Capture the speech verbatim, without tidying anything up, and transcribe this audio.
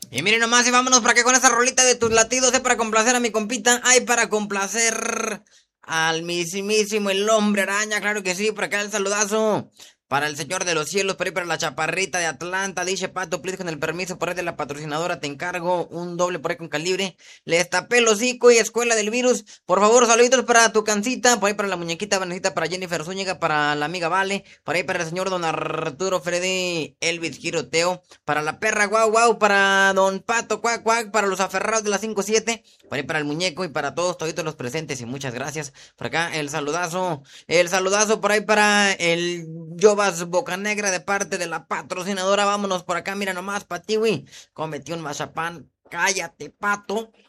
Y miren nomás y vámonos para que con esa rolita de tus latidos, eh, para complacer a mi compita, ay, para complacer al mismísimo el hombre araña, claro que sí, por acá el saludazo. Para el señor de los cielos, por ahí para la chaparrita de Atlanta, dice Pato, please, con el permiso por ahí de la patrocinadora, te encargo un doble por ahí con calibre. Les tapé el hocico y escuela del virus. Por favor, saluditos para tu cancita, por ahí para la muñequita Vanesita, para Jennifer Zúñiga, para la amiga Vale, por ahí para el señor don Arturo Freddy Elvis Giroteo, para la perra guau guau, para don Pato cuac cuac, para los aferrados de la cinco siete, por ahí para el muñeco y para todos, toditos los presentes y muchas gracias. Por acá el saludazo, el saludazo por ahí para el Jovas Bocanegra de parte de la patrocinadora. Vámonos por acá, mira nomás, Patiwi. Cometí un mazapán. Cállate, pato.